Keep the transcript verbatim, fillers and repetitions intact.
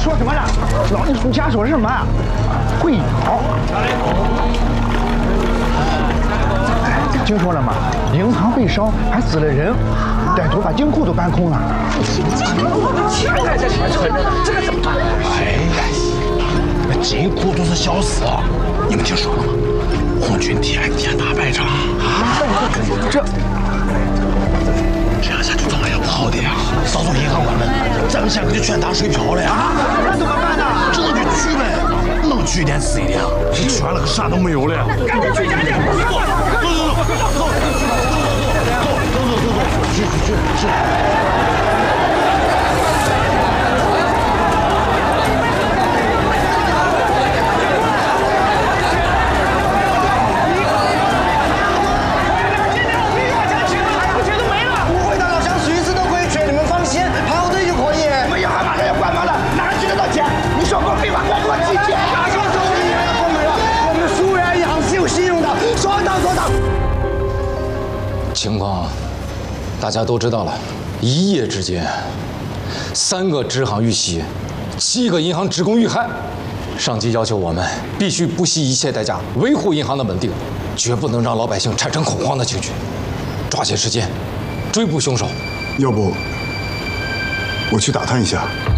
说什么呢？老李属下说什么？会逃。听说了吗？银行被烧，还死了人，歹徒把金库都搬空了。 钱在这里面存着呢，这个怎么办？ 哎呀，那金库都是小事啊！你们听说了吗？红军天天打败仗啊！ 这这样下去状元也不好的呀！到时候银行关门，咱们现在就全打水漂了呀！ 那怎么办呢？ 只能去取呗，能取一点是一点，是全了，啥都没有了。 赶紧去，赶紧走走走走走走走走走，去去去去。 情况大家都知道了，一夜之间，三个支行遇袭，七个银行职工遇害。上级要求我们必须不惜一切代价维护银行的稳定，绝不能让老百姓产生恐慌的情绪，抓紧时间追捕凶手。 要不我去打探一下。